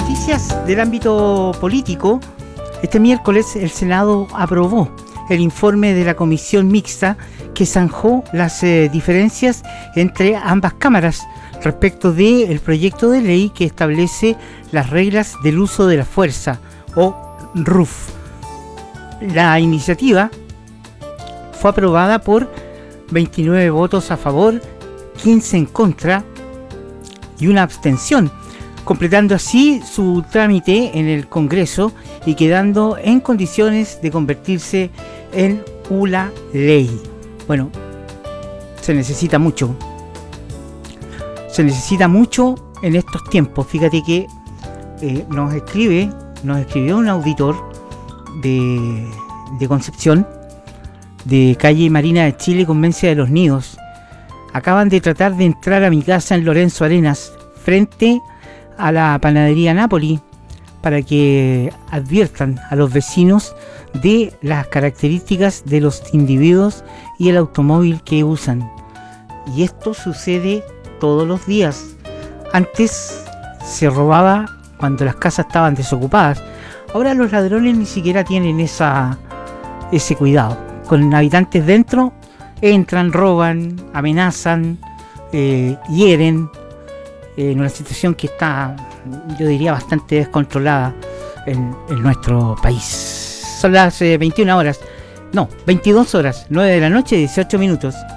noticias del ámbito político, este miércoles el Senado aprobó el informe de la comisión mixta que zanjó las diferencias entre ambas cámaras respecto del proyecto de ley que establece las reglas del uso de la fuerza, o RUF. La iniciativa fue aprobada por 29 votos a favor, 15 en contra y una abstención, completando así su trámite en el Congreso y quedando en condiciones de convertirse en una ley. Bueno, se necesita mucho en estos tiempos. Fíjate que nos escribió un auditor de Concepción, de calle Marina de Chile, Convencia de los Nidos. Acaban de tratar de entrar a mi casa en Lorenzo Arenas, frente a la panadería Napoli, para que adviertan a los vecinos de las características de los individuos y el automóvil que usan. Y esto sucede todos los días. Antes se robaba cuando las casas estaban desocupadas. Ahora los ladrones ni siquiera tienen ese cuidado. Con habitantes dentro, entran, roban, amenazan, hieren, en una situación que está, yo diría, bastante descontrolada en nuestro país. Son las 22 horas, 9 de la noche, 18 minutos.